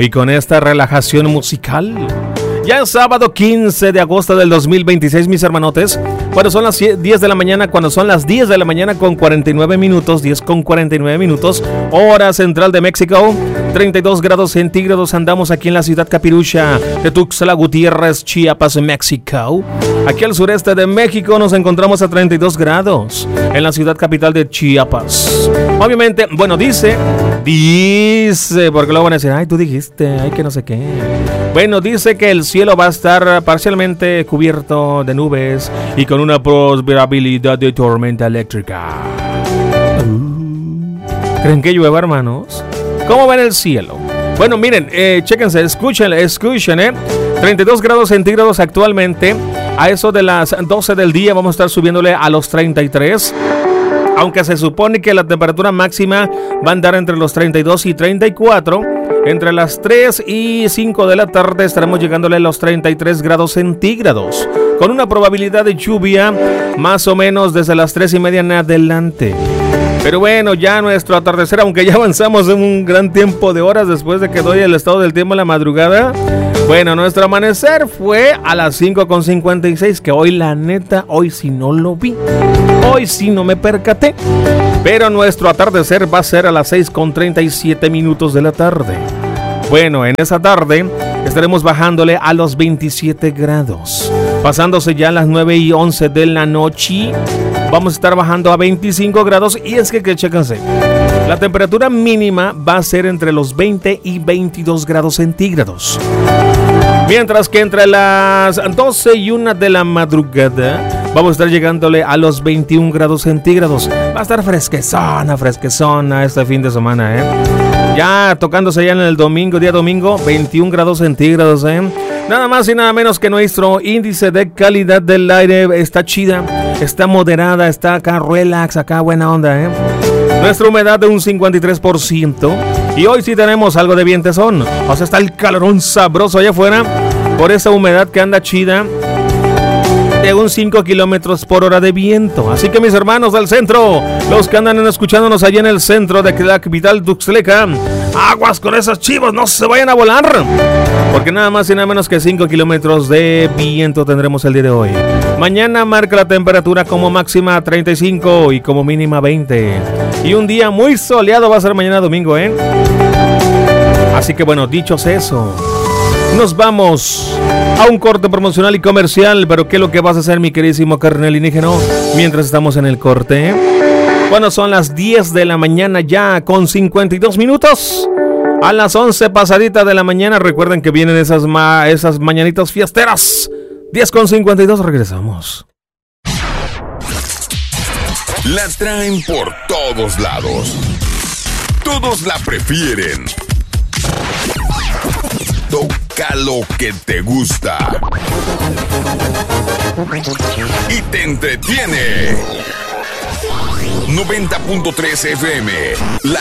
y con esta relajación musical. Ya es sábado 15 de agosto del 2026, mis hermanotes. Cuando son las 10 de la mañana, cuando son las 10 de la mañana con 49 minutos, 10 con 49 minutos, hora central de México, 32 grados centígrados. Andamos aquí en la ciudad capirucha de Tuxtla Gutiérrez, Chiapas, México. Aquí al sureste de México nos encontramos a 32 grados en la ciudad capital de Chiapas. Obviamente, bueno, dice, porque luego van a decir, ay, tú dijiste, ay, que no sé qué. Bueno, dice que el cielo va a estar parcialmente cubierto de nubes y con una probabilidad de tormenta eléctrica. ¿Creen que llueva, hermanos? ¿Cómo ven el cielo? Bueno, miren, chéquense, escuchen, 32 grados centígrados actualmente. A eso de las 12 del día vamos a estar subiéndole a los 33. Aunque se supone que la temperatura máxima va a andar entre los 32 y 34. Entre las 3 y 5 de la tarde estaremos llegándole a los 33 grados centígrados. Con una probabilidad de lluvia más o menos desde las 3:30 en adelante. Pero bueno, ya nuestro atardecer, aunque ya avanzamos en un gran tiempo de horas después de que doy el estado del tiempo en la madrugada. Bueno, nuestro amanecer fue a las 5:56, que hoy la neta, hoy sí no lo vi. Hoy sí no me percaté. Pero nuestro atardecer va a ser a las 6:37 minutos de la tarde. Bueno, en esa tarde estaremos bajándole a los 27 grados. Pasándose ya a las 9:11 de la noche, vamos a estar bajando a 25 grados. Y es que chéquense, la temperatura mínima va a ser entre los 20 y 22 grados centígrados. Mientras que entre las 12 y 1 de la madrugada vamos a estar llegándole a los 21 grados centígrados. Va a estar fresquezona este fin de semana, Ya tocándose ya en el domingo, día domingo, 21 grados centígrados, Nada más y nada menos que nuestro índice de calidad del aire está chida, está moderada, está acá relax, acá buena onda, Nuestra humedad de un 53%. Y hoy sí tenemos algo de vientezón. O sea, está el calorón sabroso allá afuera por esa humedad que anda chida de un 5 kilómetros por hora de viento. Así que mis hermanos del centro, los que andan escuchándonos allá en el centro de la capital tuxtleca, aguas con esas chivas, no se vayan a volar. Porque nada más y nada menos que 5 kilómetros de viento tendremos el día de hoy. Mañana marca la temperatura como máxima 35 y como mínima 20. Y un día muy soleado va a ser mañana domingo, Así que bueno, dichos eso, nos vamos a un corte promocional y comercial. Pero ¿qué es lo que vas a hacer, mi queridísimo carnal indígena, mientras estamos en el corte? Bueno, son las 10 de la mañana ya con 52 minutos. A las 11 pasadita de la mañana, recuerden que vienen esas mañanitas fiesteras. 10 con 52, regresamos. La traen por todos lados. Todos la prefieren. Toca lo que te gusta y te entretiene. 90.3 FM, la